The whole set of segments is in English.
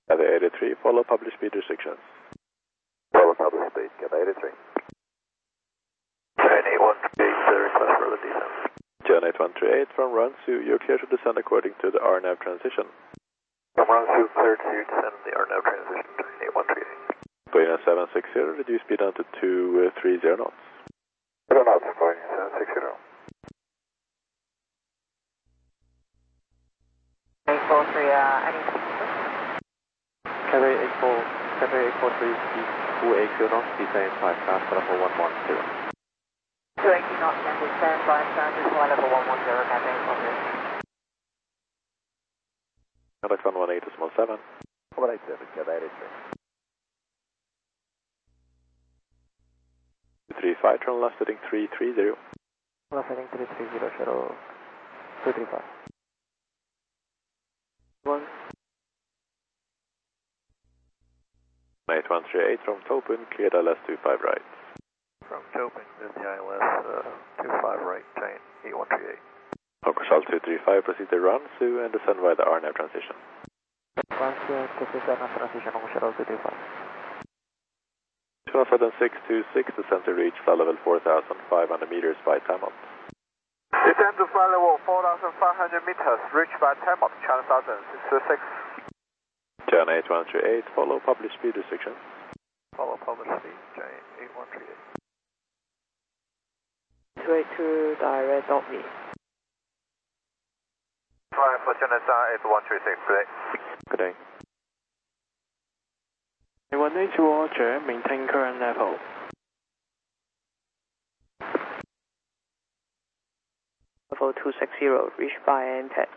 Cathay 83, follow published speed restrictions. Follow published speed, Cathay 83. Train 8138, request for the descent. John 8138 from Runsu, you're clear to descend according to the RNAV transition. From Runsu, clear to descend the RNAV transition, train 8138. Boeing 760, reduce speed down to 230 knots. 0 knots, Boeing 760. 843, anything? Cathay 843, speed 280 knots, descend 5 stars for level 110. 280 knots and descend 5 stars for level 110, Cathay 843. Contact 118.7. 187, Cathay 83. 235, turn left heading 330. Left heading 330, shuttle 235. 1. 8138 from Topin, cleared ILS 25 right. From Topin, the ILS 25 right, train 8138. Hawker Shuttle 235, proceed to Runsu and descend via the RNAV transition. Runsu, proceed to RNAV transition, Hawker Shuttle 235. Channel 7626, descend to reach flight level 4,500 meters by time out. Descend to flight level 4,500 meters, reach by time out, channel 7626. John 8138, follow published speed restrictions. Follow published speed, train 8138. 282, direct off me. Flying for channel 8136, good day. Good day. 1H Roger, maintain current level. Level 260, reach by impact.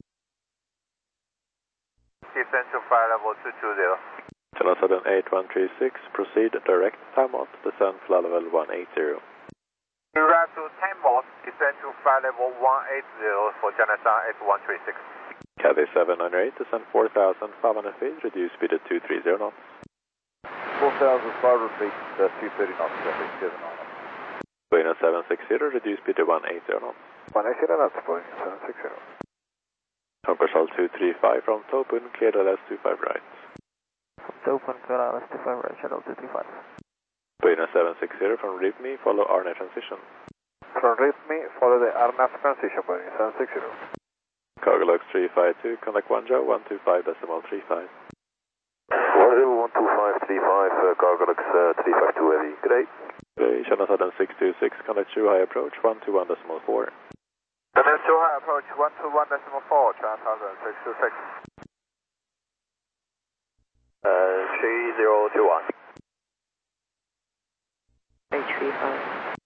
Descend to flight level 220. Channel 8136, proceed direct time out, descend flight level 180. Direct to time out, descend to flight level 180 for channel 8136. Cathay 798, descend 4,500 feet, reduce speed to 230 knots. 4,500 feet, 230 knots, Cathay 798. Boeing 760, reduce speed to 180 knots. 180 knots, Boeing 760. Hawker Shuttle 235 from Topin, cleared ILS 25 right. Topin, cleared ILS 25 right, shuttle 235. Boeing 760 from RIPME, follow RNAV transition. From RIPME, follow the RNAV transition, Boeing 760. Cargolux 352, contact 125.35. 12535, Cargolux 352 heavy, good day. Okay, Channel 626, contact Shuhai approach 121.4. Channel Shuhai approach 121.4, channel 626. 3021. 835.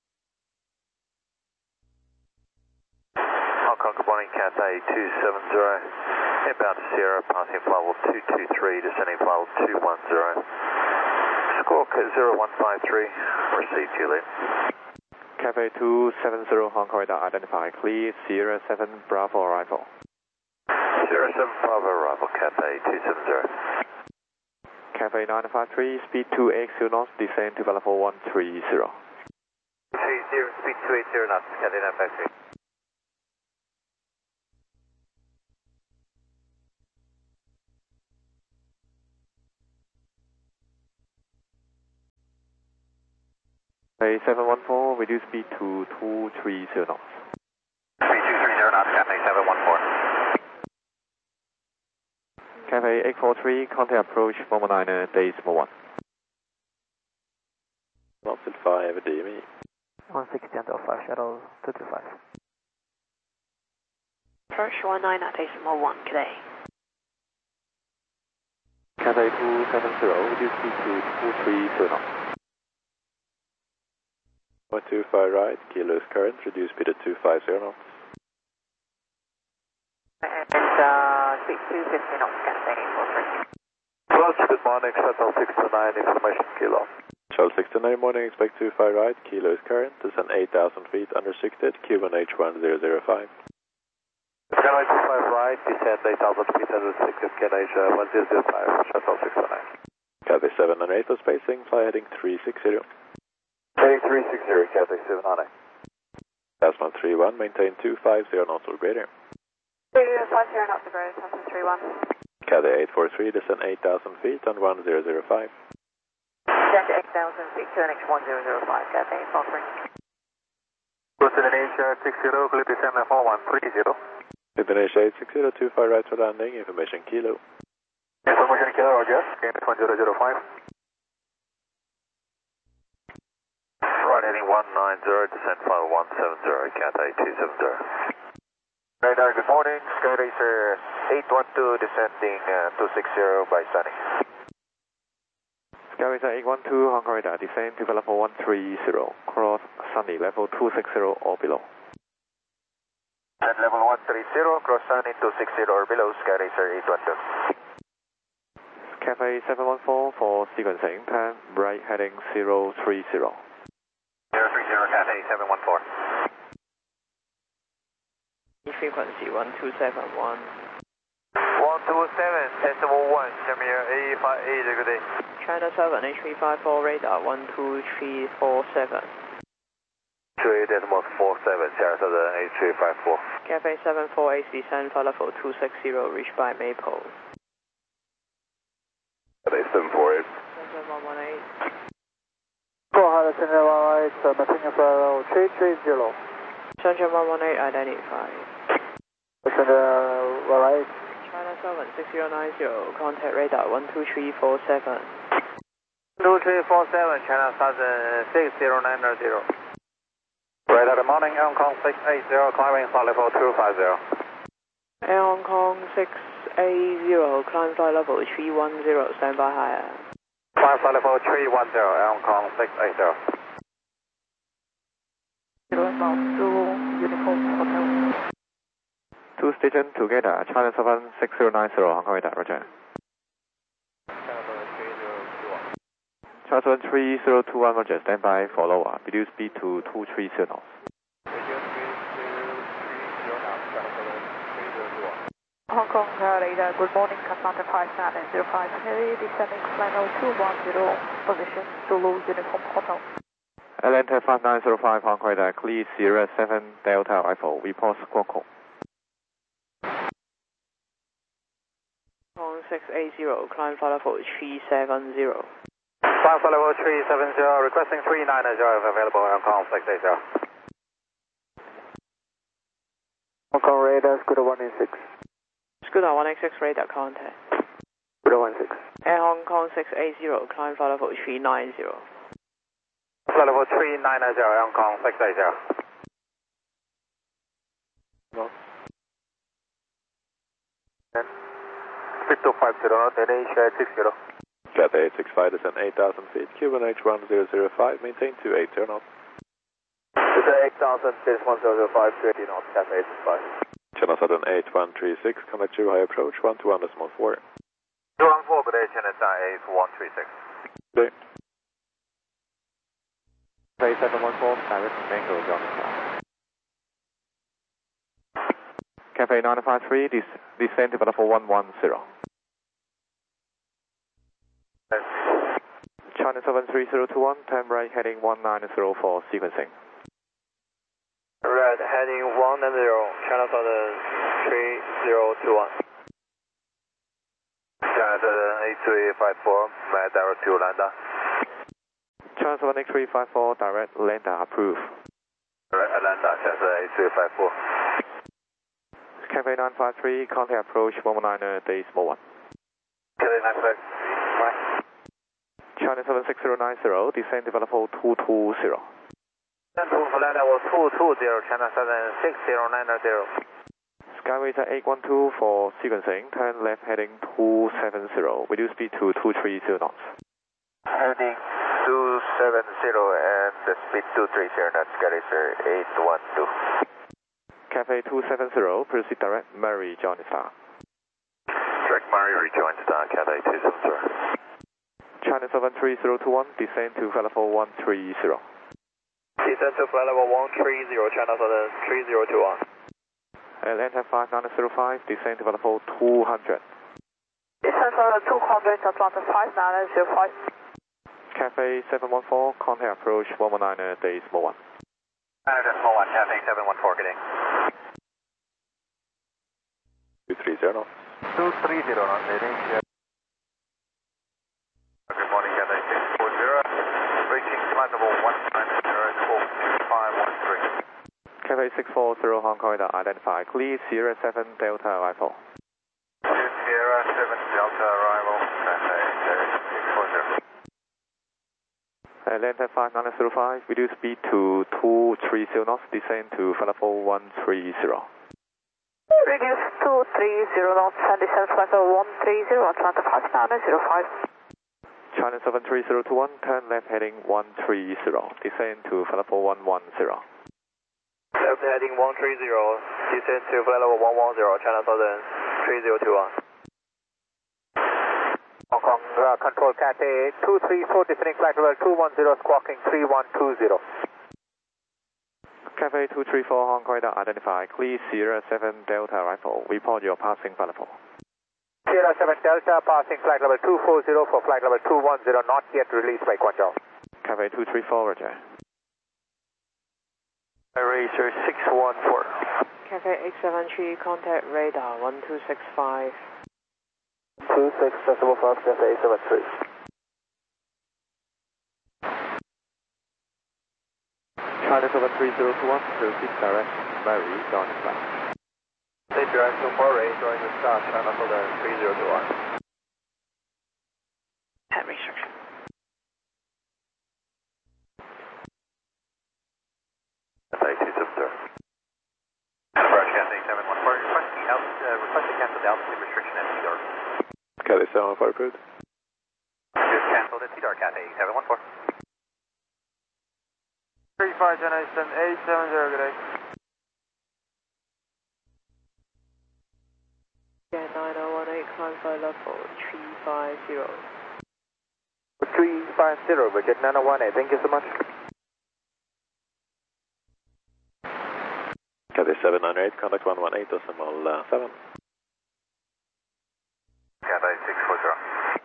Hong Kong, good morning, Cathay 270. Inbound to Sierra, passing flight level 223, descending flight level 210. Squawk 0153, proceed to you, Cathay 270, Hong Kong radar identified, clear, Sierra 7 Bravo arrival. Sierra 7 Bravo arrival, Cathay 270. Cathay 953, speed 280 knots, descend to level 130. 30, speed 280 knots, Cathay 953. Cathay 714, reduce speed to 230 knots. Speed 230 knots, Cathay 714. Cathay 843, contact approach 119, decimal 1. Knots till 5, DME. 160 until 5, shuttle 235. Approach 19 at decimal 1, today. Cathay 270, reduce speed to 230 knots. 125 right, kilos current, reduce speed to 250 knots. And speed 250 knots, Cathay 843. Approach, good morning, shuttle 629, information kilo. Shuttle 629, morning, expect 25 right, kilos current, descend 8,000 feet, unrestricted, Q1H 1005. Skyline 25 right, descend 8,000 feet, unrestricted, QNH 1005, shuttle 629. Cathay 798 for spacing, fly heading 360. Heading 360, Cathay 798. Tasman 31, maintain 250 knots or greater. 250 knots or greater, Tasman 31. Cathay 843, descend 8,000 feet on 1005. Descend 8,000 feet, QNH 1005, Cathay 843. Indonesia 60, clear descend 4130. Indonesia 860, 25 right for landing, information Kilo. Information Kilo, Roger, QNH 1005. Right heading 190, descend 5170, Cathay 270. Radar, good morning, Skyracer 812 descending 260 by Sunny. Skyracer 812, Hong Kong radar, descend to level 130, cross Sunny, level 260 or below. At level 130, cross Sunny 260 or below, Skyracer 812. Cathay 714 for sequencing, turn right heading 030. 030, Cathay 714. Frequency 1271. 127.1, Jamir 858, good day. China 7, H354, radar 12347. 2.47, Sierra Southern H354. Cathay 748, descend for level 260, reached by Maple. Cathay 748. Center 118. 400, Center 118, Martina Ferro 330. Center 118, identified. Center 118. China 7, 6090, contact radar 12347. 2347, China Southern 6090. Radar, good morning, Hong Kong 680, climbing flight level 250. Air Hong Kong 680, climb flight level 310, stand by higher. Climb flight level 310, Hong Kong 680. Uniform Hotel. 2 station together, China 7 6090, Hong Kong radar, roger. China 7 3021, roger, stand by for lower, reduce speed to 230 knots. Hong Kong radar, good morning, Kathmandu 5905, heavy descending final 210, position Zulu Uniform Hotel. Atlanta 5905, Hong Kong radar, clear Sierra 7 Delta Rifle, report squawk call. Hong Kong 680, climb flight level 370. Climb flight level 370, requesting 390 if available, Hong Kong 680. Hong Kong radar, Scooter 186. Scooter 186, radar contact. Scooter 186. Air Hong Kong 680, climb flight level 390. Flight level 390, Hong Kong 680. Speed 250, not Indonesia 860. Cathay 865, descend 8,000 feet, QNH 1005, maintain 280 knots. Descend 8,000 feet, 1005, 280 knots, Cathay 865. China Southern 8136, contact you high approach 121.4. 214, good day, China Southern 8136. Good day. Cathay 714, direct Mango, John. Cathay 953, descend to level 110. China 7 3021, turn right heading 190 for sequencing. Right, heading 190, China Southern 3021. China Southern 8354, may direct to Landa. China 7 8354, direct Landa, approved. Right, Landa, China Southern 8354. Cathay 953, contact approach 119, decimal 1. Cathay 953, right. China 7 6090, descend to level 220. Landa was 220, China Southern 6090. Skyracer 812 for sequencing, turn left heading 270, reduce speed to 230 knots. Heading 270 and the speed 230, that's Skyracer 812. Cathay 270, proceed direct, Mary, John Star. Direct Mary, rejoin Star, Cathay 270. China 7 3021, descend to level 130. Descend to flight level 130, China Southern 3021. Atlanta 5905, descend to level 200. Descend for 200, Atlanta 5905. Cathay 714, contact approach 119, decimal 1. Decimal 1, Cathay 714, good day. 230 knots. 230 on the range. Good morning, Cathay 640. Reaching flight level 190.513. Cathay 640 Hong Kong radar identified. Clear Sierra 7 Delta arrival. Sierra 7 Delta arrival, Cathay 640. Atlanta 5905, reduce speed to 230 knots, descend to flight level 130. Reduce to 30 knots and descend flight level 130, Atlanta 5905. China 73021, turn left heading 130, descend to flight level 110. Left heading 130, descend to flight level 110, China Southern 3021. Hong Kong Control Cathay 234, descending flight level 210, squawking 3120. Cathay 234 Hong Kong radar identified. Clear Sierra 7 Delta arrival. Report your passing flight level. Sierra 7 Delta passing flight level 240 for flight level 210, not yet released by Guangzhou. Cathay 234, roger. Racer 614. Cathay 873, contact radar 1265. 26.5, Cathay 873. China 73021, proceed direct, Mary, Johnny Flight. Stay direct to Murray, join the start, China Southern 3021. At research. Cathay 270. Approach Cathay 714, request to cancel the altitude restriction at TDAR. Cathay 714 approved. Just canceled at TDAR, Cathay 714. 35 Generation 870, good day. Yeah, 9018, climb flight level 350. 350, Budget 918, thank you so much. Cathay 798, contact 118, decimal 7. Cathay 640.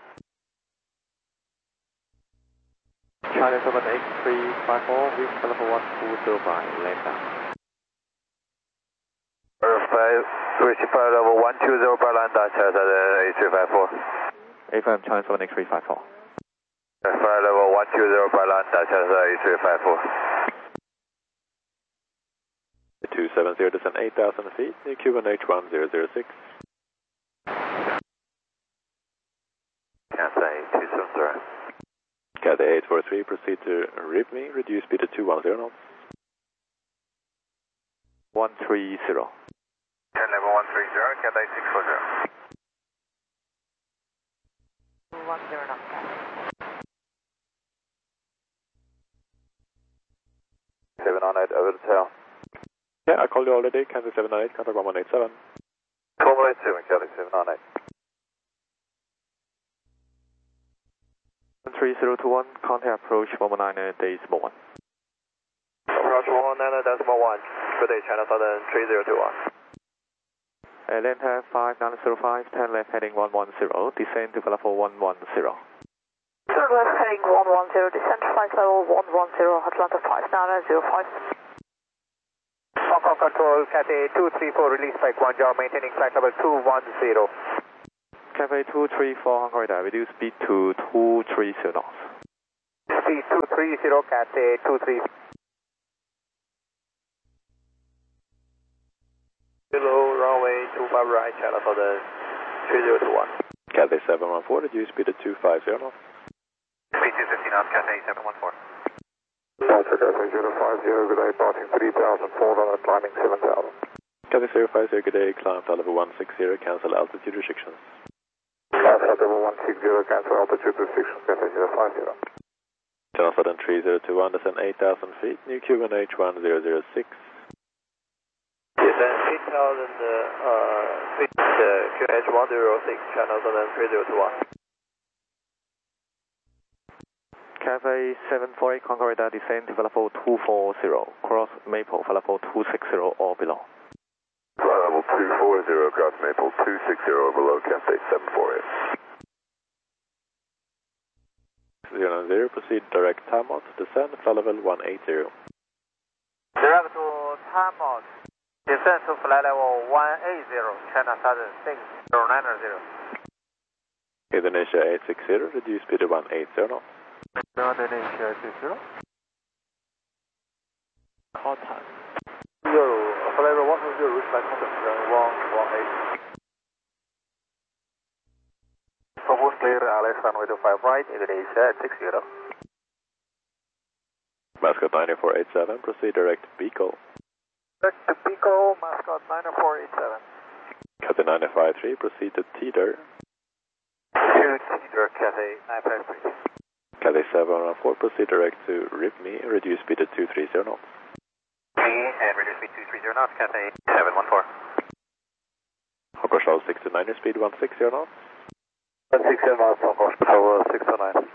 China 78354, reach flight level 1205, land down. Reaching flight level 120, Berlin, Dutch, A354. AFM China 78354. Flight level 120, Berlin, Dutch, A354. 270, descend 8,000 feet, near QNH 1006. Cathay 270. Cathay 843, proceed to RIPME, reduce speed to 210 knots. 130. 10 level 130, Cathay 640. 210 knots. 798 over the tail. Yeah, I called you already, Cathay 798, contact 1187. 1287, Cathay 798. 3021, contact approach 119 decimal 1. Approach 119.1, good day, China Southern 3021. Atlanta 5905, turn left heading 110, descend to flight level 110. Turn left heading 110, descend flight level 110, Atlanta 5905. Hong Kong Control, Cathay 234, released by Guangzhou, maintaining flight level 210. Cathay 234 Hong Kong radar, reduce speed to 230 knots. Speed 230, Cathay 23. Hello, runway 25 right, China Southern 3021. Cathay 714, reduce speed to 250 knots. Speed 250 knots, Cathay 714. Delta Cathay 050, good day, parting 3,400, climbing 7,000. Cathay 050, good day, climb flight level 160, cancel altitude restrictions. Flight level 160, cancel altitude restrictions, Cathay 050. China Southern 3021, descend 8,000 feet, near QNH 1006. Descend 8,000 feet, QNH 106, China Southern 3021. Cathay 748 Hong Kong radar, descend to flight level 240, cross Maple, flight level 260 or below. Flight level 240, cross Maple 260 or below, Cathay 748. 090, proceed direct Tamot, descend flight level 180. Direct to Tamot, descend Descend to flight level 180, China Southern 6090. Indonesia 860, reduce speed to 180 knots. Indonesia 860. Contact. Flight level 120, reach by contact, 118. Propose clear, Alex, runway 25 right, Indonesia 860. Mascot 9487, proceed direct to Pico. Direct to Pico, Mascot 9487. Cathay 953, proceed to Teeter. To Teeter, Cathay 953. Cathay 714, proceed direct to Ripme, reduce speed to 230 knots. And reduce speed 230 knots, Cathay 714. Hawker Shuttle 629, speed 160 knots. 160 knots, Hawker Shuttle 609.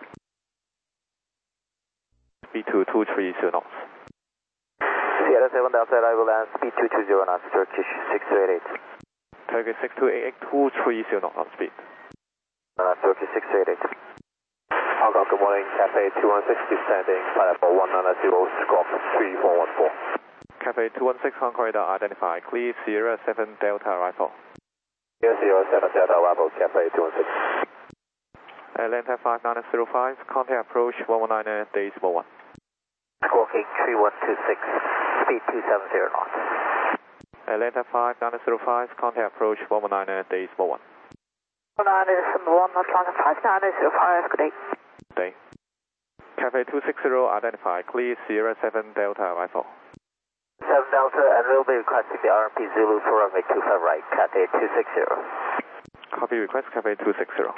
Speed 230 knots. Sierra 7 Delta arrival and speed 220 knots, Turkish 6288. Turkish 6288, 230 knots on speed. Turkish 688. Hong Kong, good morning, Cathay 216 descending, flight level 190, squawk 3414. Cathay 216 Hong Kong radar identified, clear Sierra 7 Delta arrival. Sierra 7 Delta arrival, Cathay 216. Atlanta 5905, contact approach 119.1. Squawking 3126, speed 270 knots. Atlanta 5905, contact approach 119.1. 1 Atlanta 5905, good day. Day. Cathay 260 identified, clear Sierra 7 Delta arrival. 7 Delta, and we'll be requesting the RMP Zulu for runway 25 right, Cathay 260. Copy request, Cathay 260.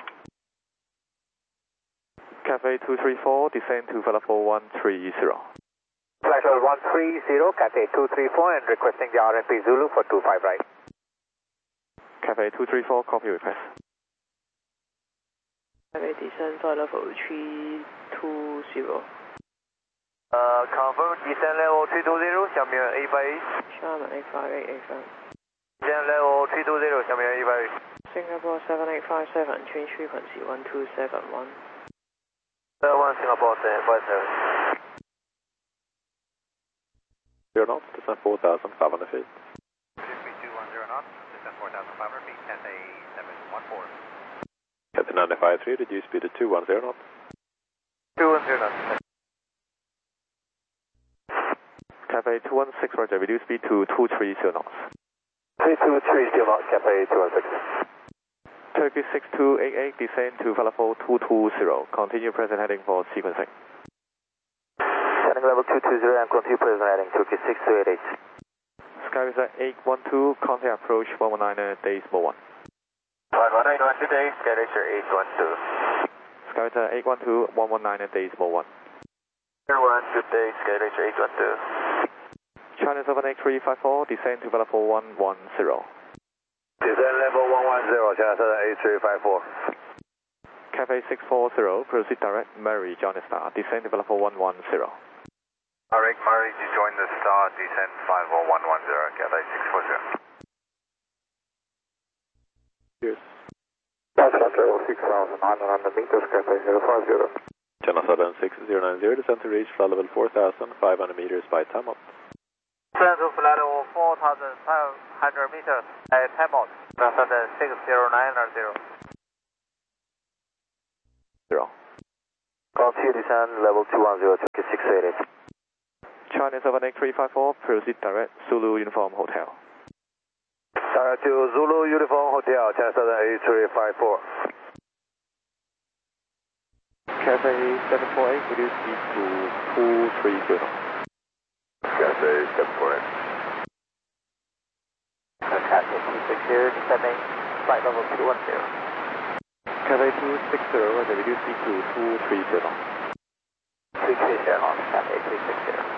Cathay 234, descend to flight level 130. Flight level 130, Cathay 234, and requesting the RMP Zulu for 25 right. Cathay 234, copy request. Cathay descend flight level 320. Confirm descend level 320, 小明180. Sharman 858 FM. Descend level 320, 小明180. Singapore 7857, change frequency 1271. 1 Singapore 757. 0 knots, descend 4,500 feet. Speed 210 knots, descend 4,500 feet, Cathay 714. Cathay 953, reduce speed to 210 knots. 210 knots. Cathay 216, roger, reduce speed to 230 knots. 3230 knots, Cathay 216. Turkish 6288, descend to flight level 220, continue present heading for sequencing. Descending level 220 and continue present heading, Turkish 6288. Skyvisa 812, contact approach 119.1. 119 today, Skyracer 812. Skyvisa 812, 119.1. 01, good day, Skyracer 812. China 78354, descend to flight level 110. Descend level 110, China 78354. Cathay 640, proceed direct, Mary, John Star, descend to flight level 110. Alright, Murray, you join the Star, descend 50110, Cathay 640. Cheers. Passport level 6,900 meters, Cathay 050. China Southern 6090, descend to reach flight level 4,500 meters by time up. Descend to flight level 4,500 meters at time out, China Southern 6090. 0. Continue descend level 210, Turkish 688. China 78354, proceed direct, Zulu Uniform Hotel. Direct to Zulu Uniform Hotel, China Southern 8354. Cathay 748, reduce speed to 230 knots. Cathay 748. Cathay 260, descending flight level 210. Cathay 260, roger, reduce speed to 230 knots. 330 knots, Cathay 360.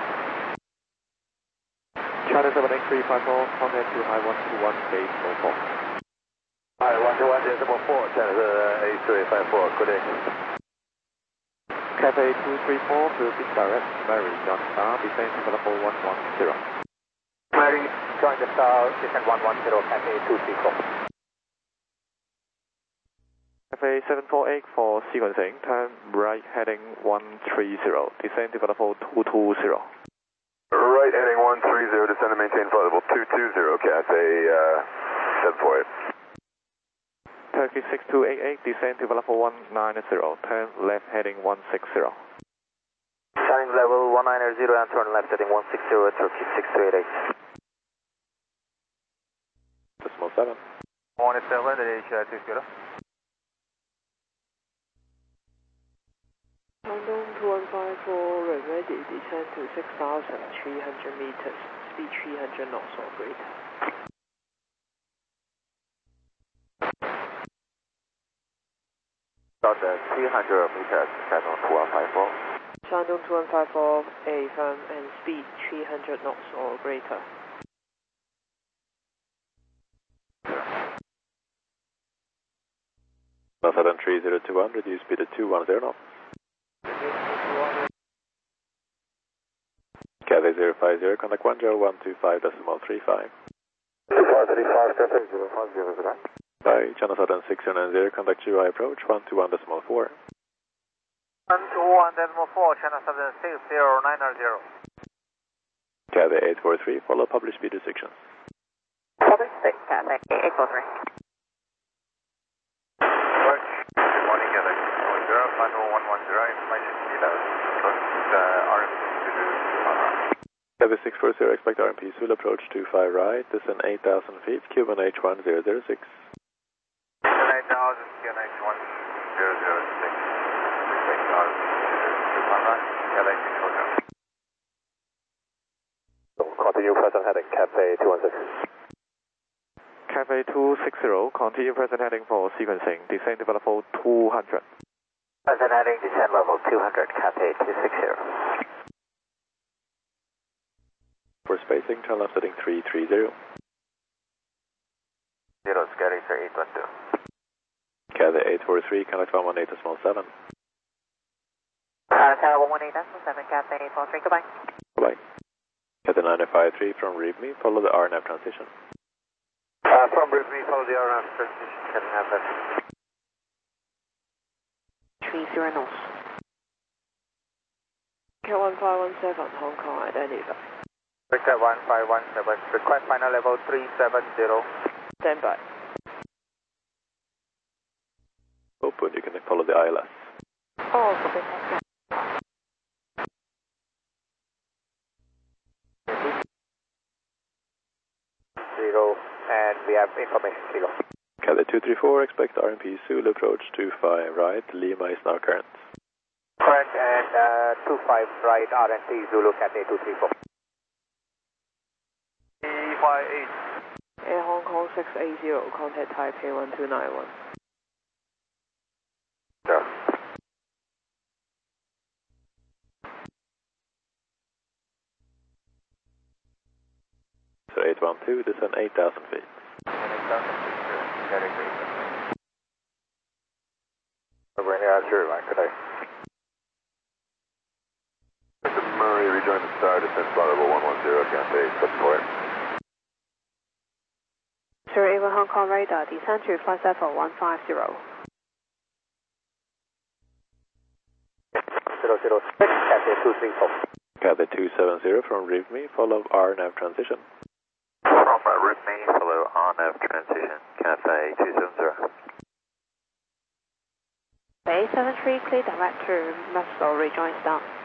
China 78354, contact to high 121, base 04. Hi, 121, decimal 4, China 8354, good day. Cathay 234, proceed direct, Mary, John Star, descend to level 110. Mary, join the Star, descend 110, Cathay 234. Cathay 748 for sequencing, turn right heading 130, descend to level 220. Right heading 130, descend and maintain flight level 220, Cathay 748. Turkey 6288, descend to level 190, turn left heading 160. Turning level 190 and turn left heading 160, Turkey 6288. Decimal 7. 187, Asia 20. Shandong 2154, ready, descend to 6,300 meters, speed 300 knots or greater. About 300 meters, Shandong 2154. Shandong 2154, affirm and speed 300 knots or greater. Southern 3021, reduce speed to 210 knots. Cathay 050, contact 10125.35. 2535, Cathay 050. By China Southern 690, contact GY approach 121.4. 121.4, China Southern 6090. Cathay 843, follow published speed restrictions. Southern 6, Cathay 843. Morning, Cathay 0, final 110, information Cathay 640, expect RMP Zulu approach 25 right, descend 8,000 feet, QNH 1006. 8,000, QNH 1006. Expect RMP Cathay 640. Continue present heading, Cathay 216. Cathay 260, continue present heading for sequencing, descend to level 200. Present heading, descend level 200, Cathay 260. For spacing, turn left heading 330. 0, Scary 3812. Cathay 843, contact 118.7. Tower 118.7, Cathay 843, goodbye. Bye-bye. Cathay 953 from README, follow the RNAV transition. From Brittany, follow the RNAV transition, can have that. 30 knots. Cat 1517, Hong Kong identify. Cat 1517, request final level 370. Stand by. Open, you can follow the ILS. Oh, copy. And we have information Kilo. Cathay 234, expect RMP Zulu approach 25 right, Lima is now current. Current and 25 right, RNT Zulu Cathay 234. 58. Air Hong Kong 680, contact Taipei 1291. Sure. So 812, descend 8,000 feet. 8,000 feet, sure, good day. Mr. Murray, rejoin the star, descend flight level 110, Cathay 748. Sir, Ava Hong Kong radar, descend to flight level 150. 006, Cathay 234. Cathay 270 from README, follow RNAV transition. From README, follow RNAV transition, Cathay 270. Bay 73, clear direct to Muscle, rejoin down.